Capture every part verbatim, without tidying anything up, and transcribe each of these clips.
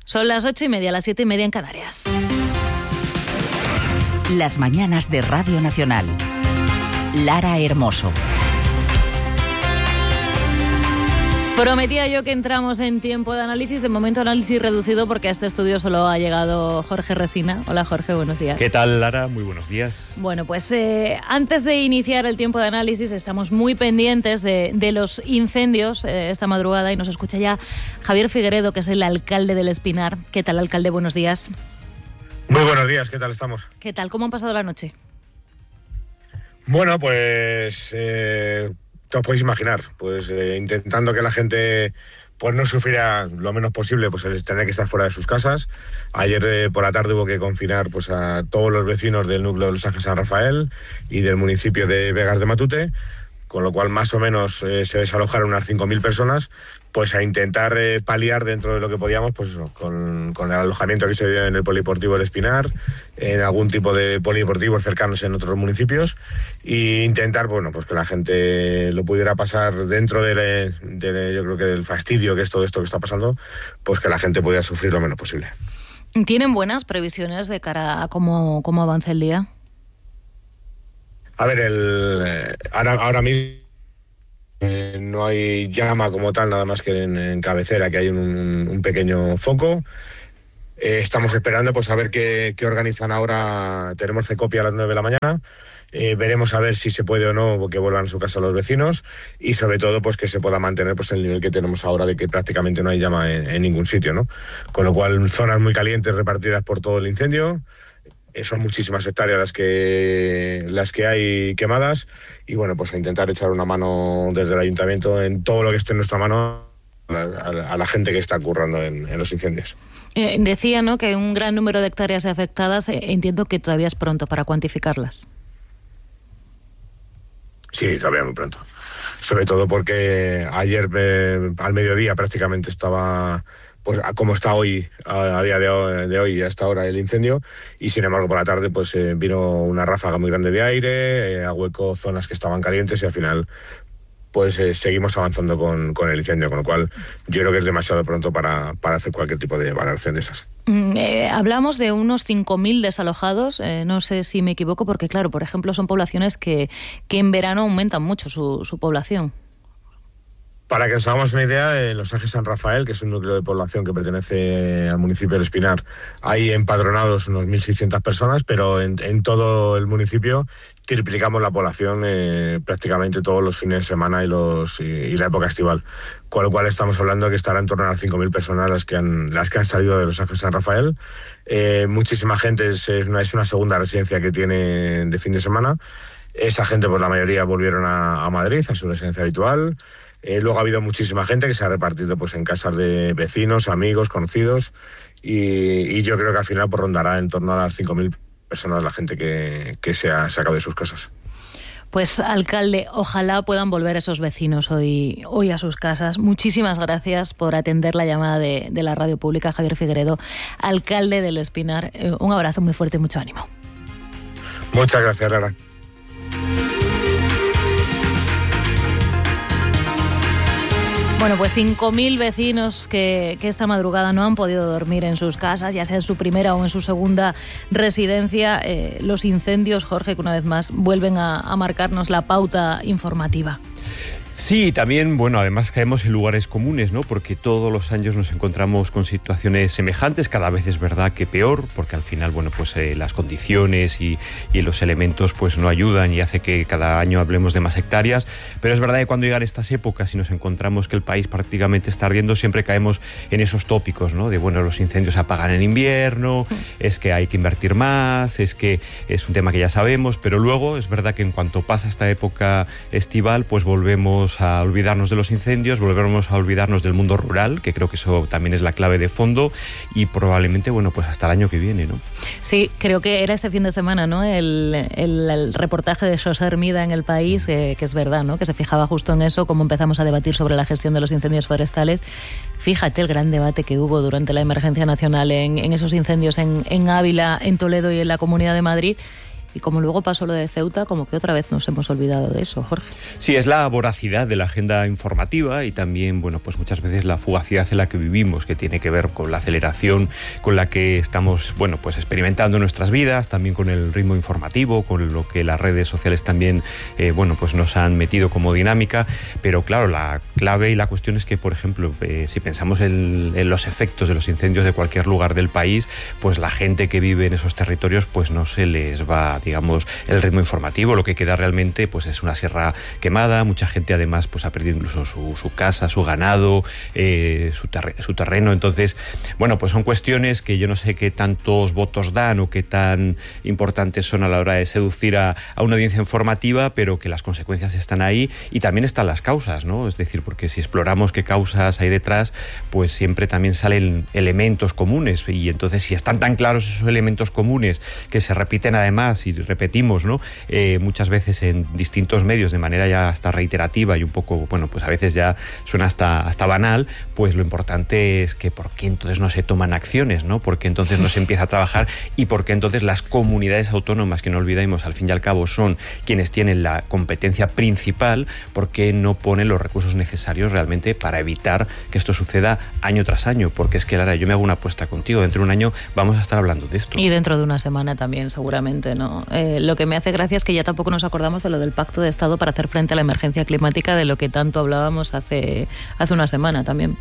Son las ocho y media, las siete y media en Canarias. Las mañanas de Radio Nacional. Lara Hermoso. Prometía yo que entramos en tiempo de análisis, de momento análisis reducido porque a este estudio solo ha llegado Jorge Resina. Hola Jorge, buenos días. ¿Qué tal, Lara? Muy buenos días. Bueno, pues eh, antes de iniciar el tiempo de análisis estamos muy pendientes de, de los incendios eh, esta madrugada y nos escucha ya Javier Figueredo, que es el alcalde del Espinar. ¿Qué tal, alcalde? Buenos días. Muy buenos días, ¿qué tal estamos? ¿Qué tal? ¿Cómo han pasado la noche? Bueno, pues... Eh... os podéis imaginar, pues eh, intentando que la gente pues no sufriera lo menos posible pues el tener que estar fuera de sus casas. Ayer eh, por la tarde hubo que confinar pues a todos los vecinos del núcleo de Los Ángeles San Rafael y del municipio de Vegas de Matute, con lo cual más o menos eh, se desalojaron unas cinco mil personas, pues a intentar eh, paliar dentro de lo que podíamos, pues eso, con, con el alojamiento que se dio en el Polideportivo del Espinar, en algún tipo de polideportivos cercanos en otros municipios, e intentar, bueno, pues que la gente lo pudiera pasar dentro de, de yo creo que del fastidio que es todo esto que está pasando, pues que la gente pudiera sufrir lo menos posible. ¿Tienen buenas previsiones de cara a cómo, cómo avance el día? A ver, el, eh, ahora, ahora mismo eh, no hay llama como tal, nada más que en, en cabecera, que hay un, un pequeño foco. Eh, estamos esperando pues a ver qué, qué organizan ahora. Tenemos Cecopia a las nueve de la mañana. Eh, veremos a ver si se puede o no que vuelvan a su casa los vecinos y sobre todo pues que se pueda mantener pues el nivel que tenemos ahora de que prácticamente no hay llama en, en ningún sitio, ¿no? Con lo cual zonas muy calientes repartidas por todo el incendio. Son muchísimas hectáreas las que las que hay quemadas y bueno, pues a intentar echar una mano desde el ayuntamiento en todo lo que esté en nuestra mano a, a, a la gente que está currando en, en los incendios. Eh, decía, ¿no?, que un gran número de hectáreas afectadas. Eh, entiendo que todavía es pronto para cuantificarlas. Sí, todavía muy pronto. Sobre todo porque ayer eh, al mediodía prácticamente estaba... pues como está hoy, a, a día de hoy, de hoy, hasta ahora el incendio, y sin embargo por la tarde pues eh, vino una ráfaga muy grande de aire, eh, ahuecó zonas que estaban calientes y al final pues eh, seguimos avanzando con, con el incendio, con lo cual yo creo que es demasiado pronto para, para hacer cualquier tipo de valoración de esas. Mm, eh, hablamos de unos cinco mil desalojados, eh, no sé si me equivoco, porque claro, por ejemplo, son poblaciones que, que en verano aumentan mucho su, su población. Para que nos hagamos una idea, en Los Ángeles San Rafael, que es un núcleo de población que pertenece al municipio del Espinar, hay empadronados unos mil seiscientas personas, pero en, en todo el municipio triplicamos la población eh, prácticamente todos los fines de semana y, los, y, y la época estival. Con lo cual estamos hablando que estará en torno a las cinco mil personas las que han, las que han salido de Los Ángeles San Rafael. Eh, muchísima gente, es, es, una, es una segunda residencia que tiene de fin de semana. Esa gente, pues la mayoría volvieron a, a Madrid, a su residencia habitual. Eh, luego ha habido muchísima gente que se ha repartido pues en casas de vecinos, amigos, conocidos y, y yo creo que al final pues, rondará en torno a las cinco mil personas la gente que, que se ha sacado de sus casas. Pues alcalde, ojalá puedan volver esos vecinos hoy, hoy a sus casas. Muchísimas gracias por atender la llamada de, de la radio pública. Javier Figueredo, alcalde del Espinar. Eh, un abrazo muy fuerte y mucho ánimo. Muchas gracias, Lara. Bueno, pues cinco mil vecinos que, que esta madrugada no han podido dormir en sus casas, ya sea en su primera o en su segunda residencia. Eh, los incendios, Jorge, que una vez más vuelven a, a marcarnos la pauta informativa. Sí, también, bueno, además caemos en lugares comunes, ¿no? Porque todos los años nos encontramos con situaciones semejantes, cada vez es verdad que peor, porque al final, bueno, pues eh, las condiciones y, y los elementos pues no ayudan y hace que cada año hablemos de más hectáreas, pero es verdad que cuando llegan estas épocas y nos encontramos que el país prácticamente está ardiendo, siempre caemos en esos tópicos, ¿no? De, bueno, los incendios se apagan en invierno, es que hay que invertir más, es que es un tema que ya sabemos, pero luego es verdad que en cuanto pasa esta época estival, pues volvemos a olvidarnos de los incendios, volvemos a olvidarnos del mundo rural, que creo que eso también es la clave de fondo, y probablemente, bueno, pues hasta el año que viene, ¿no? Sí, creo que era este fin de semana, ¿no? El, el, el reportaje de José Hermida en El País, eh, que es verdad, ¿no? Que se fijaba justo en eso, cómo empezamos a debatir sobre la gestión de los incendios forestales. Fíjate el gran debate que hubo durante la emergencia nacional en, en esos incendios en, en Ávila, en Toledo y en la Comunidad de Madrid. Y como luego pasó lo de Ceuta, como que otra vez nos hemos olvidado de eso, Jorge. Sí, es la voracidad de la agenda informativa y también, bueno, pues muchas veces la fugacidad en la que vivimos, que tiene que ver con la aceleración con la que estamos, bueno, pues experimentando nuestras vidas, también con el ritmo informativo, con lo que las redes sociales también, eh, bueno, pues nos han metido como dinámica. Pero claro, la clave y la cuestión es que, por ejemplo, eh, si pensamos en, en los efectos de los incendios de cualquier lugar del país, pues la gente que vive en esos territorios, pues no se les va, digamos, el ritmo informativo. Lo que queda realmente pues es una sierra quemada. Mucha gente además pues ha perdido incluso su, su casa, su ganado, eh, su, terre su terreno. Entonces, bueno, pues son cuestiones que yo no sé qué tantos votos dan o qué tan importantes son a la hora de seducir a, a una audiencia informativa, pero que las consecuencias están ahí y también están las causas, ¿no? Es decir, porque si exploramos qué causas hay detrás, pues siempre también salen elementos comunes, y entonces si están tan claros esos elementos comunes que se repiten además y repetimos, ¿no? Eh, muchas veces en distintos medios de manera ya hasta reiterativa y un poco, bueno, pues a veces ya suena hasta, hasta banal, pues lo importante es que por qué entonces no se toman acciones, ¿no? Por qué entonces no se empieza a trabajar y por qué entonces las comunidades autónomas, que no olvidemos, al fin y al cabo son quienes tienen la competencia principal, por qué no ponen los recursos necesarios realmente para evitar que esto suceda año tras año. Porque es que, Lara, yo me hago una apuesta contigo, dentro de un año vamos a estar hablando de esto. Y dentro de una semana también, seguramente, ¿no? Eh, lo que me hace gracia es que ya tampoco nos acordamos de lo del Pacto de Estado para hacer frente a la emergencia climática, de lo que tanto hablábamos hace, hace una semana también.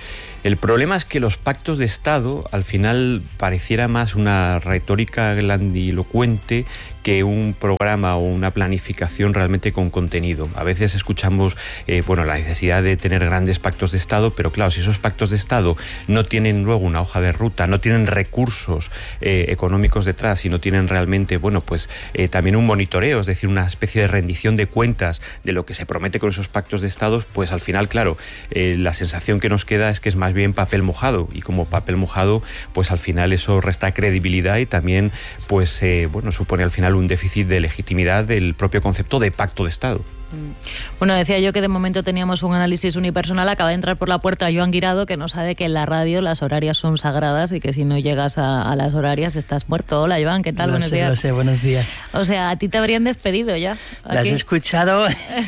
El problema es que los pactos de Estado al final pareciera más una retórica grandilocuente que un programa o una planificación realmente con contenido. A veces escuchamos eh, bueno, la necesidad de tener grandes pactos de Estado, pero claro, si esos pactos de Estado no tienen luego una hoja de ruta, no tienen recursos eh, económicos detrás y no tienen realmente, bueno, pues eh, también un monitoreo, es decir, una especie de rendición de cuentas de lo que se promete con esos pactos de Estado, pues al final, claro, eh, la sensación que nos queda es que es más bien papel mojado, y como papel mojado, pues al final eso resta credibilidad y también, pues, eh, bueno, supone al final un déficit de legitimidad del propio concepto de pacto de Estado. Bueno, decía yo que de momento teníamos un análisis unipersonal. Acaba de entrar por la puerta Joan Guirado, que nos sabe que en la radio las horarias son sagradas y que si no llegas a, a las horarias estás muerto. Hola, Joan, ¿qué tal? Lo buenos sé, días. Lo sé, buenos días. O sea, a ti te habrían despedido ya. Las has escuchado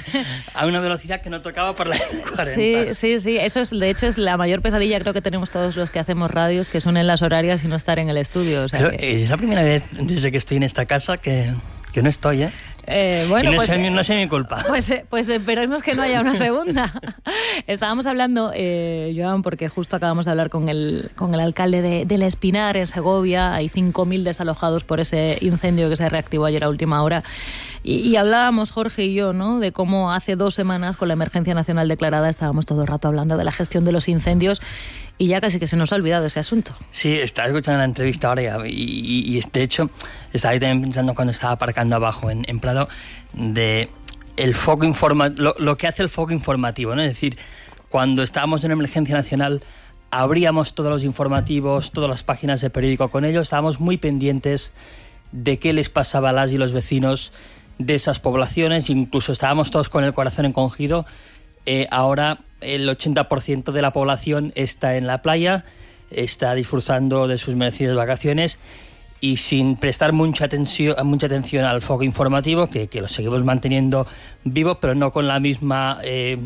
a una velocidad que no tocaba por la cuarenta. Sí, sí, sí. Eso es, de hecho, es la mayor pesadilla creo que tenemos todos los que hacemos radios, que son en las horarias y no estar en el estudio. O sea, Pero que... es la primera vez desde que estoy en esta casa que, que no estoy, ¿eh? Eh, bueno, y no, pues, es, no es mi culpa. Pues, pues esperemos que no haya una segunda. Estábamos hablando, eh, Joan, porque justo acabamos de hablar con el, con el alcalde de, del Espinar, en Segovia. Hay cinco mil desalojados por ese incendio que se reactivó ayer a última hora. Y, y hablábamos, Jorge y yo, ¿no?, de cómo hace dos semanas, con la emergencia nacional declarada, estábamos todo el rato hablando de la gestión de los incendios. Y ya casi que se nos ha olvidado ese asunto. Sí, estaba escuchando la entrevista ahora y, y, y de hecho estaba ahí también pensando cuando estaba aparcando abajo en, en Prado de el foco informa lo, lo que hace el foco informativo, ¿no? Es decir, cuando estábamos en emergencia nacional abríamos todos los informativos, todas las páginas de periódico con ellos, estábamos muy pendientes de qué les pasaba a las y los vecinos de esas poblaciones, incluso estábamos todos con el corazón encogido. Eh, ahora el ochenta por ciento de la población está en la playa, está disfrutando de sus merecidas vacaciones y sin prestar mucha atención, mucha atención al foco informativo, que, que lo seguimos manteniendo vivo, pero no con la misma eh,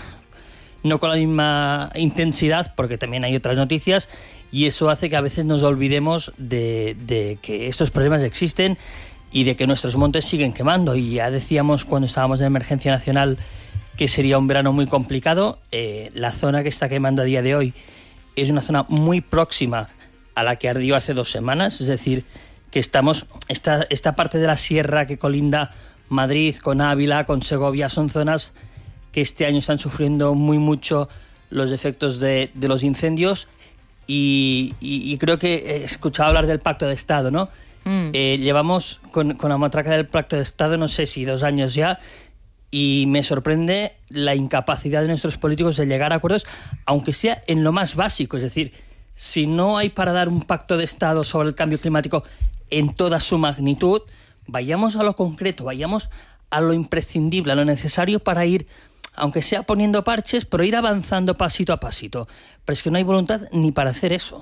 no con la misma intensidad, porque también hay otras noticias, y eso hace que a veces nos olvidemos de, de que estos problemas existen y de que nuestros montes siguen quemando. Y ya decíamos cuando estábamos en emergencia nacional que sería un verano muy complicado. Eh, la zona que está quemando a día de hoy es una zona muy próxima a la que ardió hace dos semanas, es decir, que estamos, esta, esta parte de la sierra que colinda Madrid con Ávila, con Segovia, son zonas que este año están sufriendo muy mucho los efectos de, de los incendios y, y, y creo que he escuchado hablar del Pacto de Estado, ¿no? Mm. Eh, llevamos con, con la matraca del Pacto de Estado, no sé si dos años ya, y me sorprende la incapacidad de nuestros políticos de llegar a acuerdos, aunque sea en lo más básico. Es decir, si no hay para dar un pacto de Estado sobre el cambio climático en toda su magnitud, vayamos a lo concreto, vayamos a lo imprescindible, a lo necesario para ir, aunque sea poniendo parches, pero ir avanzando pasito a pasito. Pero es que no hay voluntad ni para hacer eso.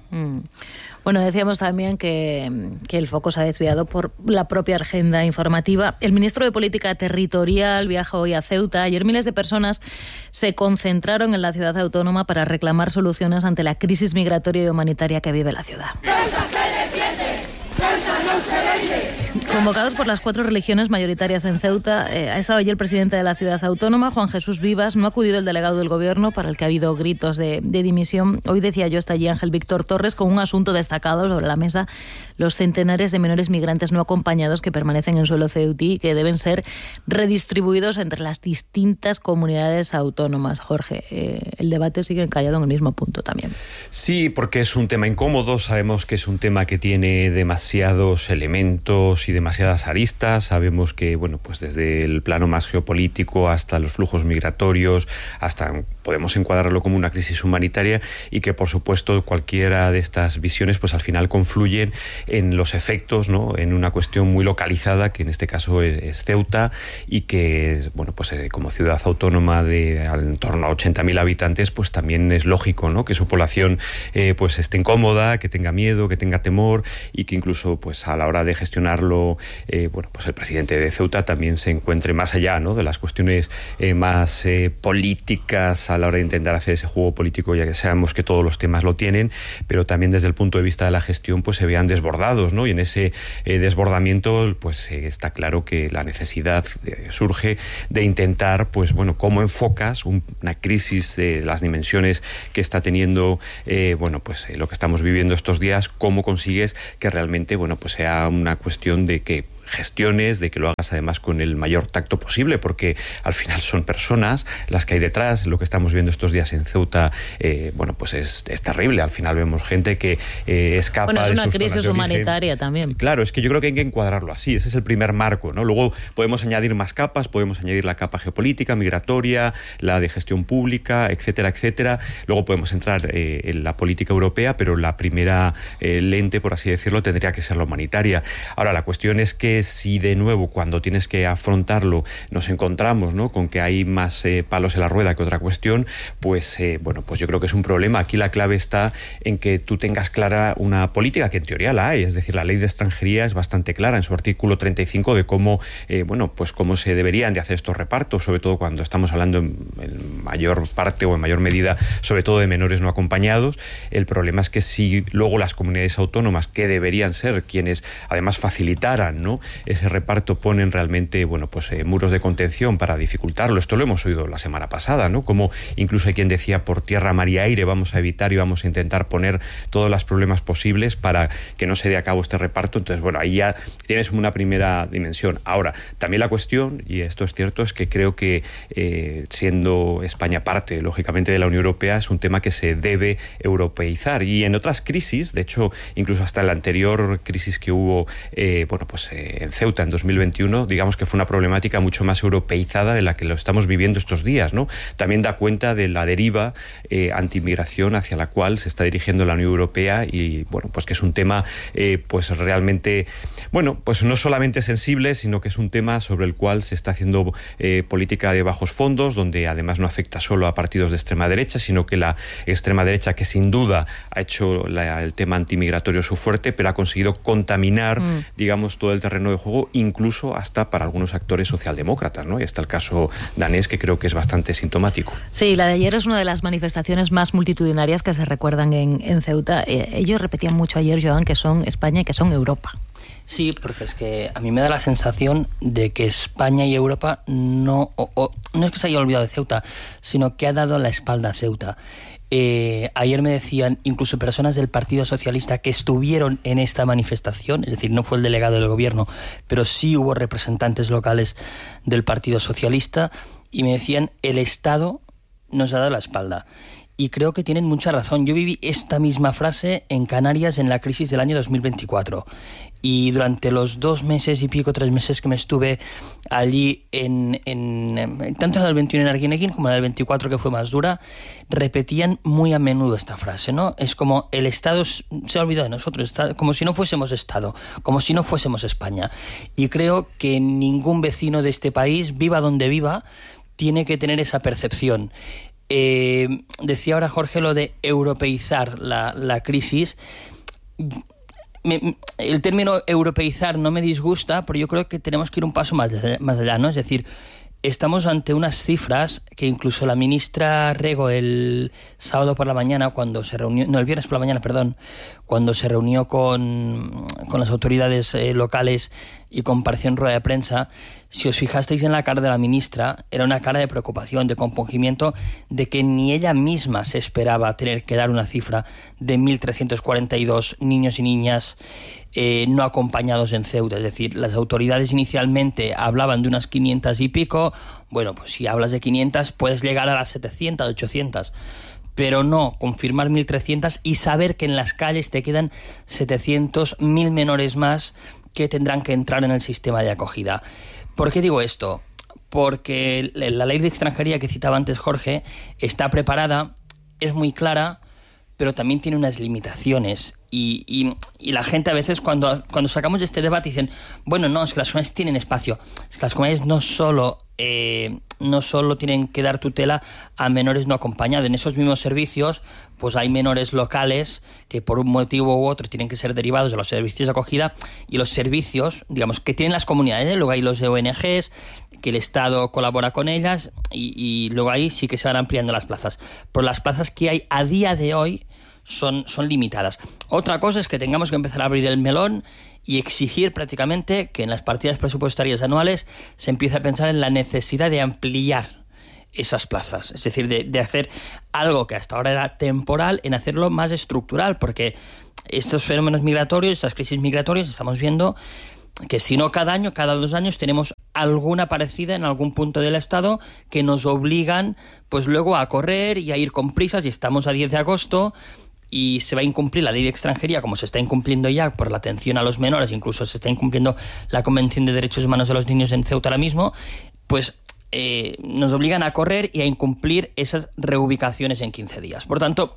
Mm. Bueno, decíamos también que, que el foco se ha desviado por la propia agenda informativa. El ministro de Política Territorial viaja hoy a Ceuta. Ayer miles de personas se concentraron en la ciudad autónoma para reclamar soluciones ante la crisis migratoria y humanitaria que vive la ciudad. ¡Ceuta se defiende! ¡Ceuta no se vende! Convocados por las cuatro religiones mayoritarias en Ceuta, eh, ha estado allí el presidente de la ciudad autónoma, Juan Jesús Vivas. No ha acudido el delegado del gobierno, para el que ha habido gritos de, de dimisión. Hoy, decía yo, está allí Ángel Víctor Torres con un asunto destacado sobre la mesa: los centenares de menores migrantes no acompañados que permanecen en suelo ceutí y que deben ser redistribuidos entre las distintas comunidades autónomas. Jorge, eh, el debate sigue encallado en el mismo punto también. Sí, porque es un tema incómodo. Sabemos que es un tema que tiene demasiados elementos y demasiadas aristas. Sabemos que, bueno, pues desde el plano más geopolítico hasta los flujos migratorios, hasta podemos encuadrarlo como una crisis humanitaria, y que, por supuesto, cualquiera de estas visiones pues al final confluyen en los efectos, ¿no?, en una cuestión muy localizada, que en este caso es, es Ceuta, y que, bueno, pues eh, como ciudad autónoma de en torno a ochenta mil habitantes, pues también es lógico, ¿no?, que su población eh, pues esté incómoda, que tenga miedo, que tenga temor, y que incluso pues a la hora de gestionarlo, eh, bueno, pues el presidente de Ceuta también se encuentre más allá, ¿no?, de las cuestiones eh, más eh, políticas a la hora de intentar hacer ese juego político, ya que sabemos que todos los temas lo tienen, pero también desde el punto de vista de la gestión pues se vean desbordados, ¿no? Y en ese eh, desbordamiento pues eh, está claro que la necesidad eh, surge de intentar, pues bueno, cómo enfocas un, una crisis de las dimensiones que está teniendo, eh, bueno, pues eh, lo que estamos viviendo estos días, cómo consigues que realmente, bueno, pues sea una cuestión de que gestiones, de que lo hagas además con el mayor tacto posible, porque al final son personas las que hay detrás. Lo que estamos viendo estos días en Ceuta, eh, bueno, pues es, es terrible. Al final vemos gente que eh, escapa de sus zonas de origen. Bueno, es una crisis humanitaria también. Claro, es que yo creo que hay que encuadrarlo así. Ese es el primer marco, ¿no? Luego podemos añadir más capas, podemos añadir la capa geopolítica, migratoria, la de gestión pública, etcétera, etcétera. Luego podemos entrar eh, en la política europea, pero la primera eh, lente, por así decirlo, tendría que ser la humanitaria. Ahora, la cuestión es que si de nuevo cuando tienes que afrontarlo nos encontramos, ¿no?, con que hay más eh, palos en la rueda que otra cuestión, pues eh, bueno, pues yo creo que es un problema. Aquí la clave está en que tú tengas clara una política, que en teoría la hay, es decir, la ley de extranjería es bastante clara en su artículo treinta y cinco de cómo, eh, bueno, pues cómo se deberían de hacer estos repartos, sobre todo cuando estamos hablando en, en mayor parte o en mayor medida, sobre todo de menores no acompañados. El problema es que si luego las comunidades autónomas, que deberían ser quienes además facilitaran, ¿no?, ese reparto, ponen realmente, bueno, pues eh, muros de contención para dificultarlo. Esto lo hemos oído la semana pasada, ¿no? Como incluso hay quien decía, por tierra, mar y aire vamos a evitar y vamos a intentar poner todos los problemas posibles para que no se dé a cabo este reparto. Entonces, bueno, ahí ya tienes una primera dimensión. Ahora, también la cuestión, y esto es cierto, es que creo que eh, siendo España parte, lógicamente, de la Unión Europea, es un tema que se debe europeizar. Y en otras crisis, de hecho, incluso hasta en la anterior crisis que hubo, eh, bueno, pues eh, en Ceuta en dos mil veintiuno, digamos que fue una problemática mucho más europeizada de la que lo estamos viviendo estos días, ¿no? También da cuenta de la deriva eh, anti-inmigración hacia la cual se está dirigiendo la Unión Europea, y bueno, pues que es un tema eh, pues realmente, bueno, pues no solamente sensible, sino que es un tema sobre el cual se está haciendo eh, política de bajos fondos, donde además no afecta solo a partidos de extrema derecha, sino que la extrema derecha, que sin duda ha hecho la, el tema antimigratorio su fuerte, pero ha conseguido contaminar, mm. digamos, todo el terreno de juego, incluso hasta para algunos actores socialdemócratas, ¿no? Y está el caso danés, que creo que es bastante sintomático. Sí, la de ayer es una de las manifestaciones más multitudinarias que se recuerdan en, en Ceuta. Eh, ellos repetían mucho ayer, Joan, que son España y que son Europa. Sí, porque es que a mí me da la sensación de que España y Europa no, o, o, no es que se haya olvidado de Ceuta, sino que ha dado la espalda a Ceuta. Eh, ayer me decían incluso personas del Partido Socialista que estuvieron en esta manifestación, es decir, no fue el delegado del gobierno, pero sí hubo representantes locales del Partido Socialista, y me decían, el Estado nos ha dado la espalda. Y creo que tienen mucha razón. Yo viví esta misma frase en Canarias en la crisis del año dos mil veinticuatro. Y durante los dos meses y pico, tres meses que me estuve allí, en, en tanto en el veintiuno en Arguineguín como en el veinticuatro, que fue más dura, repetían muy a menudo esta frase, ¿no? Es como el Estado se ha olvidado de nosotros, está, como si no fuésemos Estado, como si no fuésemos España. Y creo que ningún vecino de este país, viva donde viva, tiene que tener esa percepción. Eh, decía ahora Jorge lo de europeizar la, la crisis. Me, el término europeizar no me disgusta, pero yo creo que tenemos que ir un paso más, más allá, ¿no? Es decir, estamos ante unas cifras que incluso la ministra Rego el sábado por la mañana, cuando se reunió, no, el viernes por la mañana, perdón, cuando se reunió con, con las autoridades eh, locales y compareció en rueda de prensa, si os fijasteis en la cara de la ministra, era una cara de preocupación, de compungimiento, de que ni ella misma se esperaba tener que dar una cifra de mil trescientos cuarenta y dos niños y niñas eh, no acompañados en Ceuta. Es decir, las autoridades inicialmente hablaban de unas quinientas y pico. Bueno, pues si hablas de quinientas puedes llegar a las setecientas, ochocientas. Pero no, confirmar mil trescientas y saber que en las calles te quedan setecientos, mil menores más que tendrán que entrar en el sistema de acogida. ¿Por qué digo esto? Porque la ley de extranjería que citaba antes Jorge está preparada, es muy clara, pero también tiene unas limitaciones. Y, y, y la gente a veces cuando, cuando sacamos este debate dicen, bueno, no, es que las comunidades tienen espacio. Es que las comunidades no solo, eh, no solo tienen que dar tutela a menores no acompañados. En esos mismos servicios pues hay menores locales que por un motivo u otro tienen que ser derivados de los servicios de acogida, y los servicios, digamos, que tienen las comunidades, ¿eh? Luego hay los de O N Ges, que el Estado colabora con ellas, y, y luego ahí sí que se van ampliando las plazas. Pero las plazas que hay a día de hoy son, son limitadas. Otra cosa es que tengamos que empezar a abrir el melón y exigir prácticamente que en las partidas presupuestarias anuales se empiece a pensar en la necesidad de ampliar esas plazas, es decir, de, de hacer algo que hasta ahora era temporal, en hacerlo más estructural, porque estos fenómenos migratorios, estas crisis migratorias, estamos viendo que si no cada año, cada dos años tenemos alguna parecida en algún punto del Estado que nos obligan pues luego a correr y a ir con prisas, y estamos a diez de agosto y se va a incumplir la ley de extranjería como se está incumpliendo ya por la atención a los menores, incluso se está incumpliendo la Convención de Derechos Humanos de los Niños en Ceuta ahora mismo, pues eh, nos obligan a correr y a incumplir esas reubicaciones en quince días. Por tanto,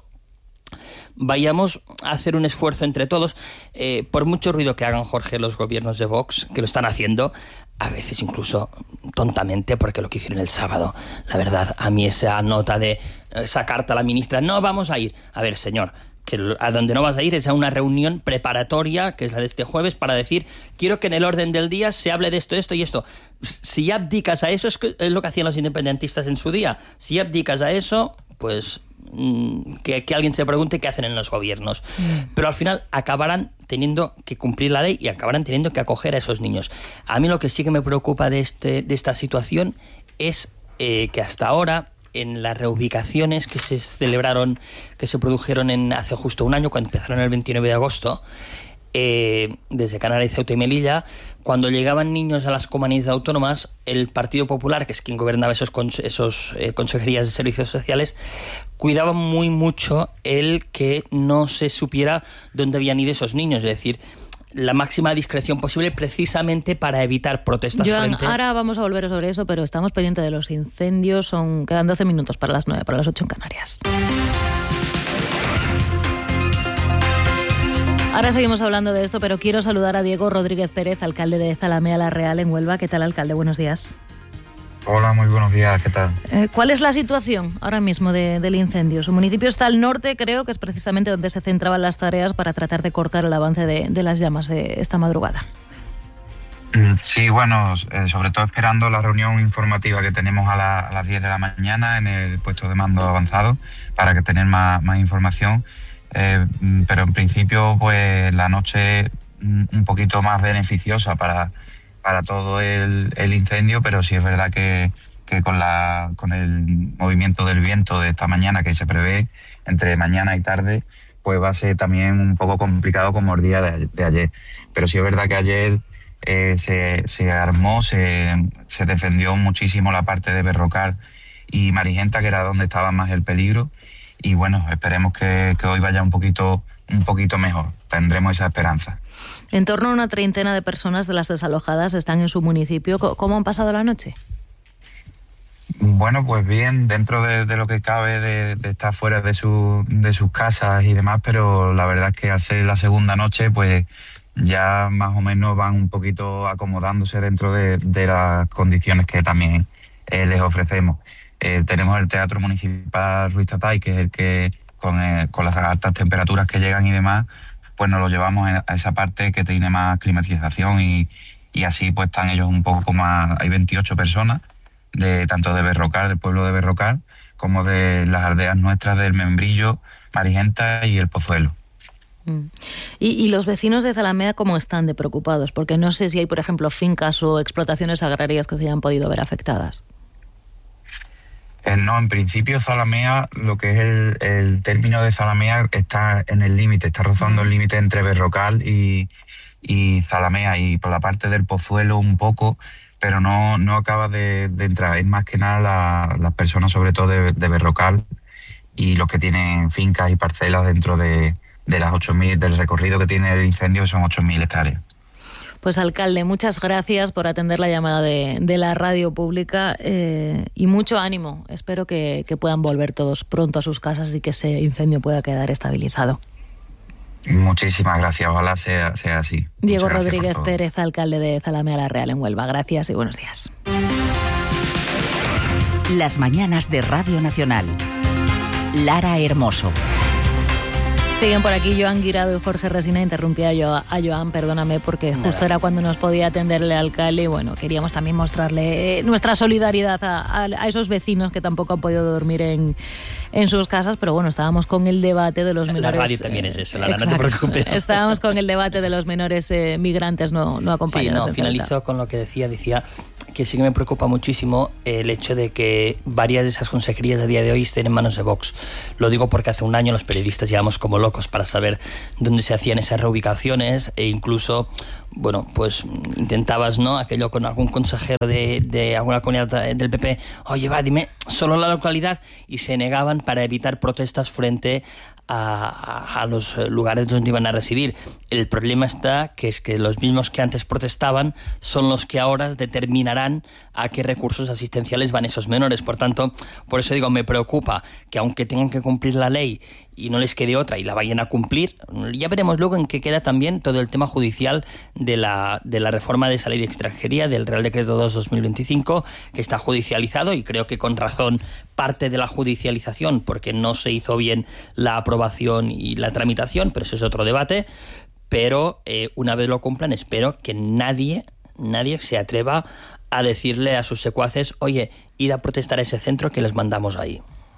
vayamos a hacer un esfuerzo entre todos, eh, por mucho ruido que hagan, Jorge, los gobiernos de Vox, que lo están haciendo, a veces incluso tontamente, porque lo que hicieron el sábado, la verdad, a mí esa nota de esa carta a la ministra, no vamos a ir, a ver, señor, que a donde no vas a ir es a una reunión preparatoria, que es la de este jueves, para decir, quiero que en el orden del día se hable de esto, esto y esto. Si abdicas a eso, es, que es lo que hacían los independentistas en su día, si abdicas a eso, pues Que, que alguien se pregunte qué hacen en los gobiernos. Mm. Pero al final acabarán teniendo que cumplir la ley y acabarán teniendo que acoger a esos niños. A mí lo que sí que me preocupa de, este, de esta situación es eh, que hasta ahora, en las reubicaciones que se celebraron, que se produjeron en, hace justo un año, cuando empezaron el veintinueve de agosto, Eh, desde Canarias, Ceuta y Melilla, cuando llegaban niños a las comunidades autónomas, el Partido Popular, que es quien gobernaba esos, esos eh, consejerías de servicios sociales, cuidaba muy mucho el que no se supiera dónde habían ido esos niños, es decir, la máxima discreción posible, precisamente para evitar protestas. Joan, frente... ahora vamos a volver sobre eso, pero estamos pendientes de los incendios. Son, quedan doce minutos para las nueve, para las ocho en Canarias. Ahora seguimos hablando de esto, pero quiero saludar a Diego Rodríguez Pérez, alcalde de Zalamea la Real, en Huelva. ¿Qué tal, alcalde? Buenos días. Hola, muy buenos días. ¿Qué tal? Eh, ¿Cuál es la situación ahora mismo de, del incendio? Su municipio está al norte, creo que es precisamente donde se centraban las tareas para tratar de cortar el avance de, de las llamas eh, esta madrugada. Sí, bueno, eh, sobre todo esperando la reunión informativa que tenemos a, la, a las diez de la mañana en el puesto de mando avanzado para que tener más, más información. Eh, pero en principio pues la noche un poquito más beneficiosa para, para todo el, el incendio, pero sí es verdad que, que con, la, con el movimiento del viento de esta mañana que se prevé entre mañana y tarde, pues va a ser también un poco complicado como el día de, de ayer. Pero sí es verdad que ayer eh, se, se armó, se, se defendió muchísimo la parte de Berrocal y Marigenta, que era donde estaba más el peligro. Y bueno, esperemos que, que hoy vaya un poquito, un poquito mejor. Tendremos esa esperanza. En torno a una treintena de personas de las desalojadas están en su municipio. ¿Cómo han pasado la noche? Bueno, pues bien, dentro de, de lo que cabe de, de estar fuera de, su, de sus casas y demás, pero la verdad es que al ser la segunda noche, pues ya más o menos van un poquito acomodándose dentro de, de las condiciones que también eh, les ofrecemos. Eh, tenemos el Teatro Municipal Ruiz Tatay, que es el que, con, eh, con las altas temperaturas que llegan y demás, pues nos lo llevamos a esa parte que tiene más climatización y, y así pues están ellos un poco más. Hay veintiocho personas, de tanto de Berrocal, del pueblo de Berrocal, como de las aldeas nuestras del Membrillo, Marigenta y el Pozuelo. Mm. ¿Y, y los vecinos de Zalamea cómo están de preocupados? Porque no sé si hay, por ejemplo, fincas o explotaciones agrarias que se hayan podido ver afectadas. Eh, no, en principio Zalamea, lo que es el, el término de Zalamea está en el límite, está rozando el límite entre Berrocal y, y Zalamea, y por la parte del Pozuelo un poco, pero no, no acaba de, de entrar. Es más que nada la, las personas, sobre todo de, de Berrocal, y los que tienen fincas y parcelas dentro de, de las ocho mil, del recorrido que tiene el incendio, que son ocho mil hectáreas. Pues alcalde, muchas gracias por atender la llamada de, de la radio pública eh, y mucho ánimo. Espero que, que puedan volver todos pronto a sus casas y que ese incendio pueda quedar estabilizado. Muchísimas gracias, ojalá sea, sea así. Diego Rodríguez Pérez, alcalde de Zalamea la Real en Huelva. Gracias y buenos días. Las mañanas de Radio Nacional. Lara Hermoso. Siguen por aquí Joan Guirado y Jorge Resina. Interrumpí a, Jo- a Joan, perdóname, porque justo Nada. Era cuando nos podía atenderle al alcalde y bueno, queríamos también mostrarle eh, nuestra solidaridad a, a, a esos vecinos que tampoco han podido dormir en, en sus casas, pero bueno, estábamos con el debate de los la menores... La radio también eh, es eso, Lara, exacto. no te preocupes. Estábamos con el debate de los menores eh, migrantes no, no acompañados. Sí, no, finalizo con lo que decía, decía... que sí que me preocupa muchísimo el hecho de que varias de esas consejerías a día de hoy estén en manos de Vox. Lo digo porque hace un año los periodistas llevamos como locos para saber dónde se hacían esas reubicaciones e incluso, bueno, pues intentabas, ¿no?, aquello con algún consejero de, de alguna comunidad del P P, oye, va, dime solo la localidad, y se negaban para evitar protestas frente A, a los lugares donde iban a residir. El problema está que es que los mismos que antes protestaban son los que ahora determinarán a qué recursos asistenciales van esos menores. Por tanto, por eso digo, me preocupa que aunque tengan que cumplir la ley y no les quede otra y la vayan a cumplir, ya veremos luego en qué queda también todo el tema judicial de la, de la reforma de esa ley de extranjería, del Real Decreto dos barra dos mil veinticinco, que está judicializado, y creo que con razón parte de la judicialización, porque no se hizo bien la aprobación y la tramitación, pero eso es otro debate. Pero eh, una vez lo cumplan, espero que nadie, nadie se atreva a decirle a sus secuaces, oye, id a protestar a ese centro que les mandamos ahí.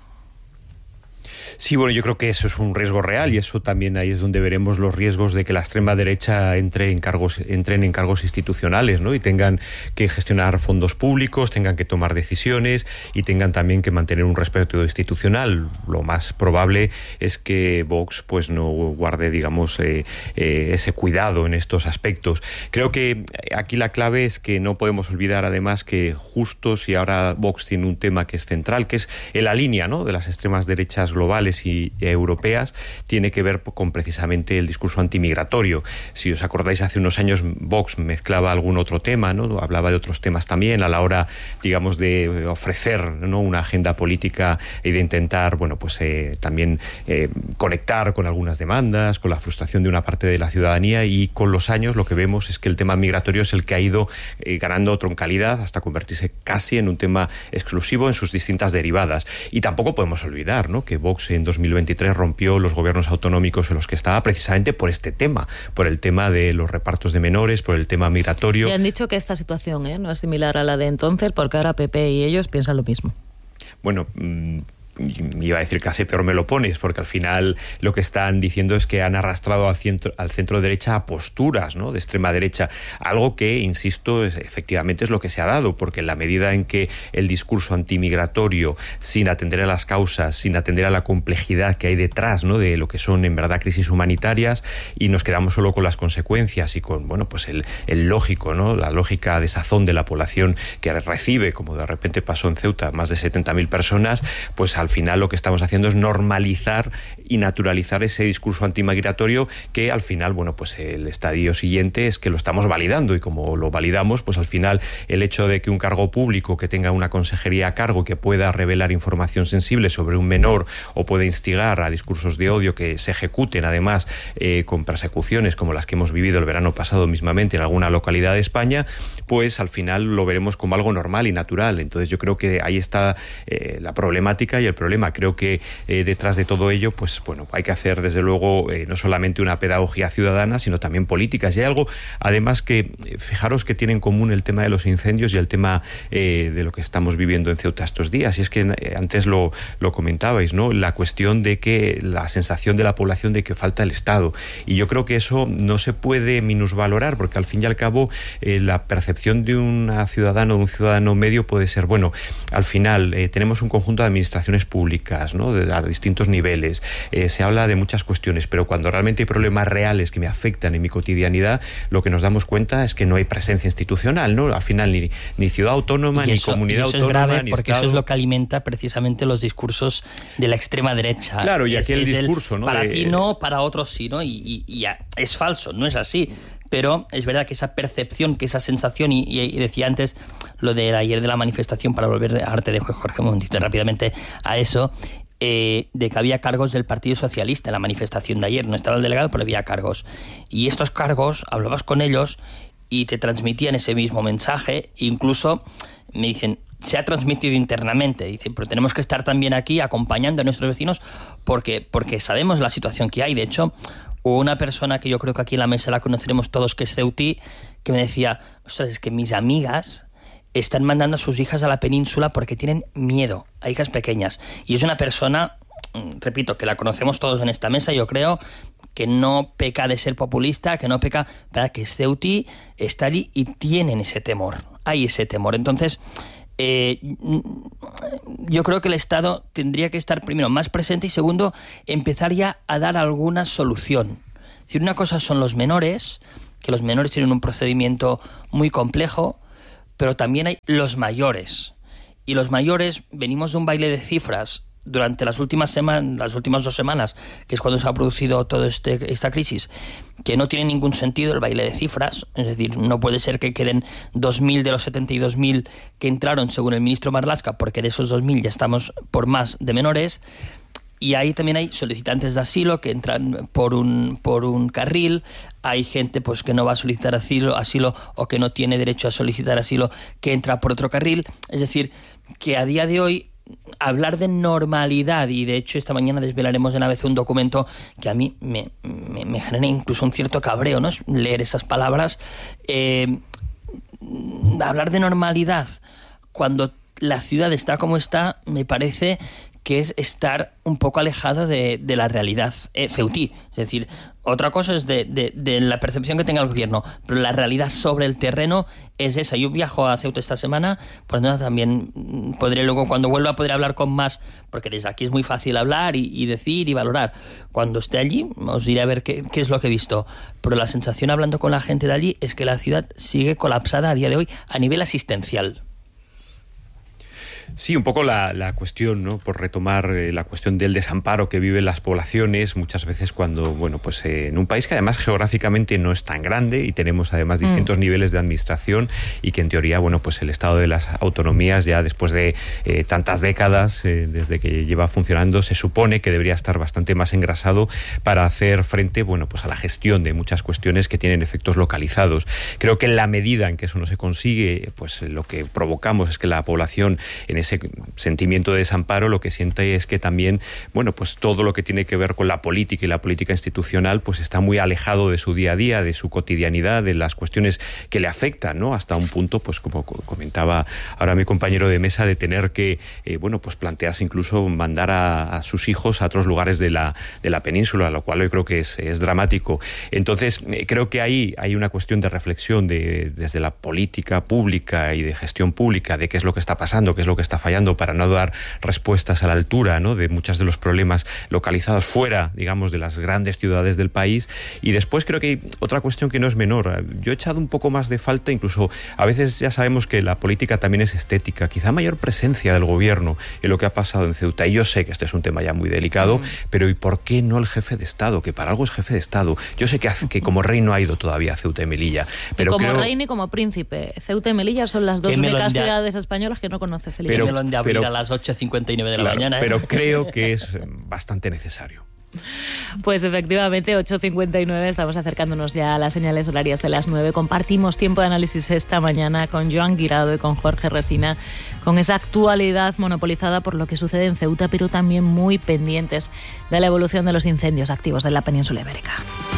Sí, bueno, yo creo que eso es un riesgo real, y eso también ahí es donde veremos los riesgos de que la extrema derecha entre en cargos, entren en cargos institucionales, ¿no? Y tengan que gestionar fondos públicos, tengan que tomar decisiones y tengan también que mantener un respeto institucional. Lo más probable es que Vox pues no guarde, digamos, eh, eh, ese cuidado en estos aspectos. Creo que aquí la clave es que no podemos olvidar además que justo si ahora Vox tiene un tema que es central, que es en la línea, ¿no?, de las extremas derechas globales y europeas, tiene que ver con precisamente el discurso antimigratorio. Si os acordáis, hace unos años Vox mezclaba algún otro tema, ¿no?, hablaba de otros temas también a la hora, digamos, de ofrecer, ¿no?, una agenda política y de intentar, bueno, pues eh, también eh, conectar con algunas demandas, con la frustración de una parte de la ciudadanía, y con los años lo que vemos es que el tema migratorio es el que ha ido eh, ganando troncalidad hasta convertirse casi en un tema exclusivo en sus distintas derivadas. Y tampoco podemos olvidar, ¿no?, que Vox en dos mil veintitrés rompió los gobiernos autonómicos en los que estaba precisamente por este tema, por el tema de los repartos de menores, por el tema migratorio. Y han dicho que esta situación ¿eh? no es similar a la de entonces, porque ahora P P y ellos piensan lo mismo. Bueno, mmm, iba a decir casi peor me lo pones, porque al final lo que están diciendo es que han arrastrado al centro, al centro derecha a posturas, ¿no?, de extrema derecha, algo que, insisto, es, efectivamente es lo que se ha dado, porque en la medida en que el discurso antimigratorio, sin atender a las causas, sin atender a la complejidad que hay detrás, ¿no?, de lo que son en verdad crisis humanitarias, y nos quedamos solo con las consecuencias y con, bueno, pues el, el lógico, ¿no?, la lógica desazón de la población que recibe, como de repente pasó en Ceuta, más de setenta mil personas, pues al al final lo que estamos haciendo es normalizar y naturalizar ese discurso antimigratorio que al final, bueno, pues el estadio siguiente es que lo estamos validando, y como lo validamos, pues al final el hecho de que un cargo público que tenga una consejería a cargo que pueda revelar información sensible sobre un menor o pueda instigar a discursos de odio que se ejecuten además eh, con persecuciones como las que hemos vivido el verano pasado mismamente en alguna localidad de España, pues al final lo veremos como algo normal y natural. Entonces yo creo que ahí está eh, la problemática y el problema. Creo que eh, detrás de todo ello, pues bueno, hay que hacer desde luego eh, no solamente una pedagogía ciudadana, sino también políticas. Y hay algo, además, que fijaros que tiene en común el tema de los incendios y el tema eh, de lo que estamos viviendo en Ceuta estos días. Y es que eh, antes lo, lo comentabais, ¿no? La cuestión de que la sensación de la población de que falta el Estado. Y yo creo que eso no se puede minusvalorar, porque al fin y al cabo eh, la percepción de una ciudadana o de un ciudadano medio puede ser, bueno, al final eh, tenemos un conjunto de administraciones públicas, ¿no? De, a distintos niveles. Eh, se habla de muchas cuestiones, pero cuando realmente hay problemas reales que me afectan en mi cotidianidad, lo que nos damos cuenta es que no hay presencia institucional, ¿no? Al final ni, ni ciudad autónoma, y ni eso, comunidad y eso autónoma, es grave, ni porque Estado. Eso es lo que alimenta precisamente los discursos de la extrema derecha. Claro, y aquí es, el es discurso, el, ¿no? Para de... ti no, para otros sí, ¿no? Y, y, y es falso, no es así. Pero es verdad que esa percepción, que esa sensación, y, y decía antes lo de ayer de la manifestación, para volver a arte de Jorge un momentito rápidamente a eso, eh, de que había cargos del Partido Socialista en la manifestación de ayer. No estaba el delegado, pero había cargos. Y estos cargos, hablabas con ellos y te transmitían ese mismo mensaje. Incluso me dicen, se ha transmitido internamente. Dicen, pero tenemos que estar también aquí acompañando a nuestros vecinos porque, porque sabemos la situación que hay. De hecho, hubo una persona que yo creo que aquí en la mesa la conoceremos todos, que es ceutí, que me decía, ostras, es que mis amigas están mandando a sus hijas a la península porque tienen miedo, a hijas pequeñas. Y es una persona, repito, que la conocemos todos en esta mesa, yo creo, que no peca de ser populista, que no peca, para que es ceutí, está allí y tienen ese temor, hay ese temor. Entonces, eh, yo creo que el Estado tendría que estar primero más presente y segundo, empezar ya a dar alguna solución. Es decir, una cosa son los menores, que los menores tienen un procedimiento muy complejo, pero también hay los mayores. Y los mayores venimos de un baile de cifras durante las últimas semanas, las últimas dos semanas, que es cuando se ha producido toda este, esta crisis, que no tiene ningún sentido el baile de cifras. Es decir, no puede ser que queden dos mil de los setenta y dos mil que entraron, según el ministro Marlaska, porque de esos dos mil ya estamos por más de menores. Y ahí también hay solicitantes de asilo que entran por un por un carril, hay gente pues que no va a solicitar asilo, asilo o que no tiene derecho a solicitar asilo que entra por otro carril. Es decir, que a día de hoy hablar de normalidad, y de hecho esta mañana desvelaremos en A B C un documento que a mí me, me, me genera incluso un cierto cabreo, ¿no? Leer esas palabras. Eh, hablar de normalidad cuando la ciudad está como está, me parece que es estar un poco alejado de, de la realidad eh, ceutí. Es decir, otra cosa es de, de, de la percepción que tenga el gobierno, pero la realidad sobre el terreno es esa. Yo viajo a Ceuta esta semana, pues nada, también podré luego, cuando vuelva, poder hablar con más, porque desde aquí es muy fácil hablar y, y decir y valorar. Cuando esté allí, os diré a ver qué, qué es lo que he visto. Pero la sensación, hablando con la gente de allí, es que la ciudad sigue colapsada a día de hoy a nivel asistencial. Sí, un poco la, la cuestión, ¿no? Por retomar eh, la cuestión del desamparo que viven las poblaciones, muchas veces cuando, bueno, pues eh, en un país que además geográficamente no es tan grande y tenemos además distintos mm. niveles de administración, y que en teoría, bueno, pues el estado de las autonomías ya después de eh, tantas décadas, eh, desde que lleva funcionando, se supone que debería estar bastante más engrasado para hacer frente, bueno, pues a la gestión de muchas cuestiones que tienen efectos localizados. Creo que en la medida en que eso no se consigue, pues lo que provocamos es que la población, en ese sentimiento de desamparo, lo que siente es que también, bueno, pues todo lo que tiene que ver con la política y la política institucional, pues está muy alejado de su día a día, de su cotidianidad, de las cuestiones que le afectan, ¿no? Hasta un punto, pues como comentaba ahora mi compañero de mesa, de tener que, eh, bueno, pues plantearse incluso mandar a, a sus hijos a otros lugares de la, de la península, lo cual yo creo que es, es dramático. Entonces, eh, creo que ahí hay una cuestión de reflexión de, desde la política pública y de gestión pública, de qué es lo que está pasando, qué es lo que está fallando para no dar respuestas a la altura, ¿no?, de muchos de los problemas localizados fuera, digamos, de las grandes ciudades del país. Y después creo que hay otra cuestión que no es menor. Yo he echado un poco más de falta, incluso a veces ya sabemos que la política también es estética, quizá mayor presencia del gobierno en lo que ha pasado en Ceuta. Y yo sé que este es un tema ya muy delicado, mm. pero ¿y por qué no el jefe de Estado? Que para algo es jefe de Estado. Yo sé que, que como rey no ha ido todavía a Ceuta y Melilla. Pero como creo... rey ni como príncipe. Ceuta y Melilla son las dos únicas ciudades españolas que no conoce Felipe. Pero, melón de abrir pero, a las ocho cincuenta y nueve de la claro, mañana. ¿eh? Pero creo que es bastante necesario. Pues efectivamente, ocho cincuenta y nueve, estamos acercándonos ya a las señales horarias de las nueve. Compartimos tiempo de análisis esta mañana con Joan Guirado y con Jorge Resina, con esa actualidad monopolizada por lo que sucede en Ceuta, pero también muy pendientes de la evolución de los incendios activos en la península ibérica.